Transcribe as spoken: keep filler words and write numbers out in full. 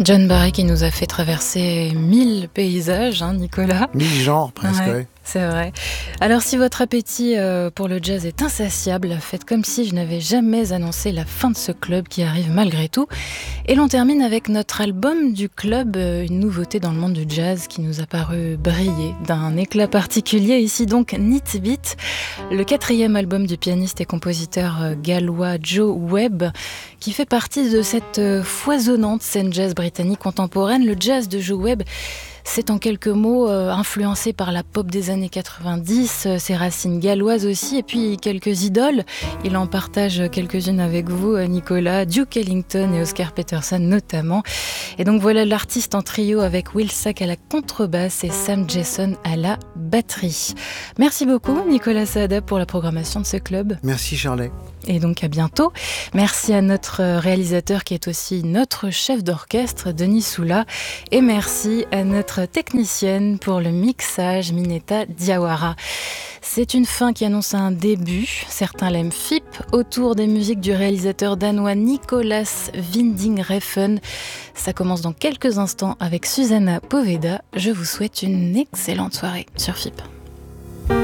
John Barry qui nous a fait traverser mille paysages, hein, Nicolas. Mille genres presque, Ouais, ouais. c'est vrai. Alors si votre appétit euh, pour le jazz est insatiable, faites comme si je n'avais jamais annoncé la fin de ce club qui arrive malgré tout. Et l'on termine avec notre album du club, euh, une nouveauté dans le monde du jazz qui nous a paru briller d'un éclat particulier. Ici donc Neat Beat, le quatrième album du pianiste et compositeur euh, gallois Joe Webb, qui fait partie de cette euh, foisonnante scène jazz britannique contemporaine. Le jazz de Joe Webb, c'est en quelques mots euh, influencé par la pop des années quatre-vingt-dix, euh, ses racines galloises aussi, et puis quelques idoles. Il en partage quelques-unes avec vous, euh, Nicolas, Duke Ellington et Oscar Peterson notamment. Et donc voilà l'artiste en trio avec Will Sack à la contrebasse et Sam Jason à la batterie. Merci beaucoup, Nicolas Saada, pour la programmation de ce club. Merci Charlet. Et donc à bientôt. Merci à notre réalisateur qui est aussi notre chef d'orchestre, Denis Soula. Et merci à notre technicienne pour le mixage, Mineta Diawara. C'est une fin qui annonce un début, certains l'aiment F I P, autour des musiques du réalisateur danois Nicolas Winding Refn. Ça commence dans quelques instants avec Susanna Poveda. Je vous souhaite une excellente soirée sur F I P.